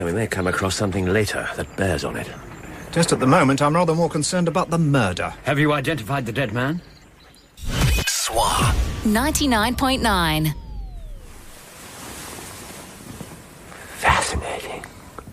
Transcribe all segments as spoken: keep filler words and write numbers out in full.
We may come across something later that bears on it. Just at the moment, I'm rather more concerned about the murder. Have you identified the dead man? S W A. ninety-nine point nine. Fascinating.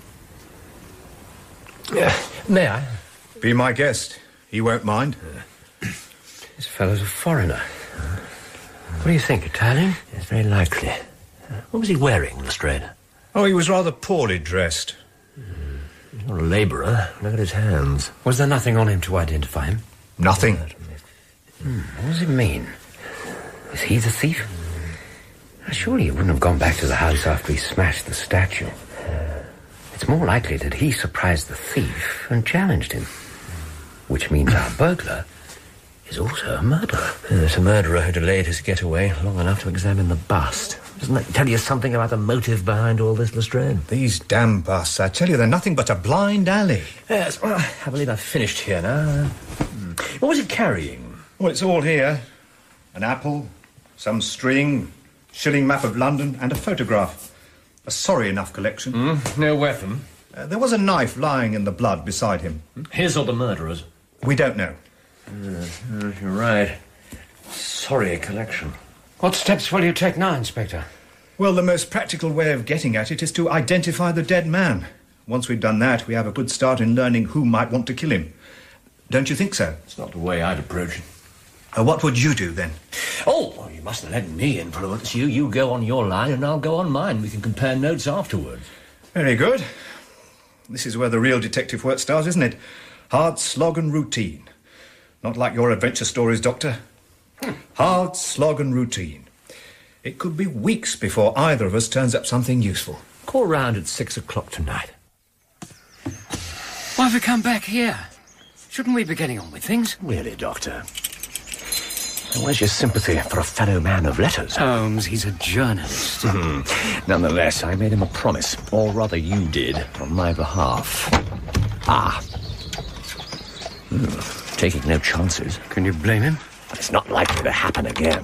Uh, may I? Be my guest. He won't mind. Uh, this fellow's a foreigner. What do you think, Italian? It's very likely. Uh, what was he wearing, Lestrade? Oh, he was rather poorly dressed. Mm, he's not a labourer. Look at his hands. Was there nothing on him to identify him? Nothing. Hmm, what does it mean? Is he the thief? Mm. Surely he wouldn't have gone back to the house after he smashed the statue. Uh, it's more likely that he surprised the thief and challenged him. Which means our burglar is also a murderer. It's a murderer who delayed his getaway long enough to examine the bust. Doesn't that tell you something about the motive behind all this, Lestrade? These damn busts, I tell you, they're nothing but a blind alley. Yes, well, I believe I've finished here now. Hmm. What was he carrying? Well, it's all here. An apple, some string, shilling map of London, and a photograph. A sorry enough collection. Mm, no weapon? Uh, there was a knife lying in the blood beside him. His or the murderer's? We don't know. Uh, you're right. Sorry collection. What steps will you take now, Inspector? Well, the most practical way of getting at it is to identify the dead man. Once we've done that, we have a good start in learning who might want to kill him. Don't you think so? It's not the way I'd approach it. Uh, what would you do, then? Oh, well, you mustn't let me influence you. You go on your line and I'll go on mine. We can compare notes afterwards. Very good. This is where the real detective work starts, isn't it? Hard slog and routine. Not like your adventure stories, Doctor. Hard slog and routine. It could be weeks before either of us turns up something useful. Call round at six o'clock tonight. Why have we come back here? Shouldn't we be getting on with things? Really, Doctor? Where's your sympathy for a fellow man of letters? Holmes, he's a journalist. Mm. Nonetheless, I made him a promise, or rather you did, on my behalf. Ah. Mm. Taking no chances. Can you blame him? It's not likely to happen again.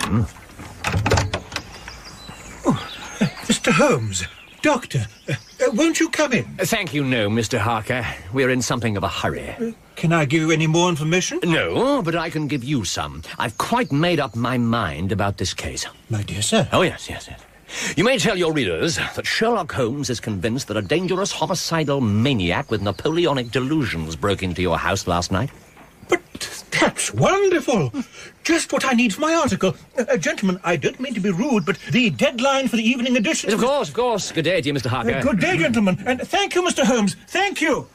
Oh, uh, Mister Holmes, Doctor, uh, uh, won't you come in? Uh, thank you, no, Mister Harker. We're in something of a hurry. Uh, can I give you any more information? No, but I can give you some. I've quite made up my mind about this case. My dear sir. Oh, yes, yes, yes. You may tell your readers that Sherlock Holmes is convinced that a dangerous homicidal maniac with Napoleonic delusions broke into your house last night. But that's wonderful. Just what I need for my article. Uh, gentlemen, I don't mean to be rude, but the deadline for the evening edition... Yes, of course, of course. Good day to you, Mister Harker. Uh, good day, gentlemen. And thank you, Mister Holmes. Thank you.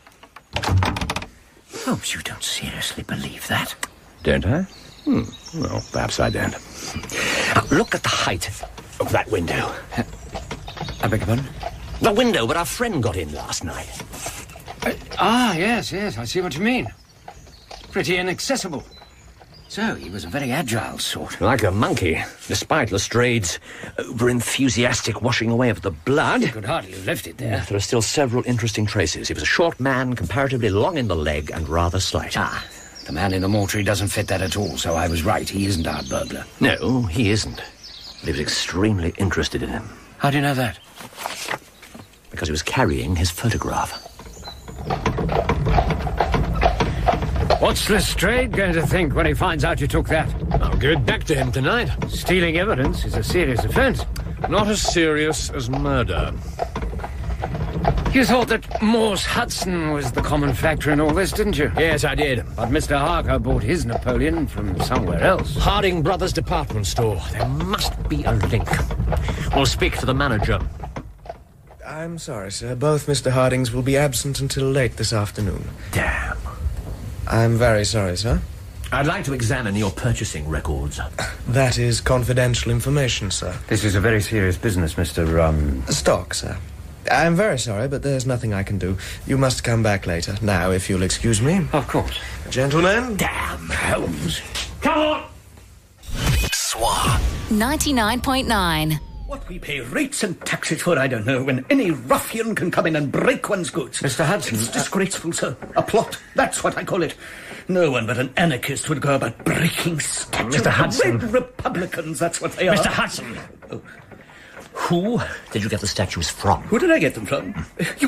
Holmes, you don't seriously believe that? Don't I? Hmm. Well, perhaps I don't. Now, look at the height of that window. I beg your pardon? The window where our friend got in last night. Uh, ah, yes, yes, I see what you mean. Pretty inaccessible. So, he was a very agile sort. Like a monkey, despite Lestrade's over-enthusiastic washing away of the blood. You could hardly have left it there. There are still several interesting traces. He was a short man, comparatively long in the leg, and rather slight. Ah, the man in the mortuary doesn't fit that at all, so I was right. He isn't our burglar. No, he isn't. But he was extremely interested in him. How do you know that? Because he was carrying his photograph. What's Lestrade going to think when he finds out you took that? I'll give it back to him tonight. Stealing evidence is a serious offence. Not as serious as murder. You thought that Morse Hudson was the common factor in all this, didn't you? Yes, I did. But Mister Harker bought his Napoleon from somewhere else. Harding Brothers department store. There must be a link. We'll speak to the manager. I'm sorry, sir. Both Mister Hardings will be absent until late this afternoon. Damn. I'm very sorry, sir. I'd like to examine your purchasing records. That is confidential information, sir. This is a very serious business, Mister Um... Stock, sir. I'm very sorry, but there's nothing I can do. You must come back later. Now, if you'll excuse me. Of course. Gentlemen. Damn, Holmes. Come on! S W A. ninety-nine point nine. What we pay rates and taxes for, I don't know, when any ruffian can come in and break one's goods. Mister Hudson... It's disgraceful, sir. A plot. That's what I call it. No one but an anarchist would go about breaking statues. Mister Hudson... Red Republicans, that's what they are. Mister Hudson... Oh. Who did you get the statues from? Who did I get them from? You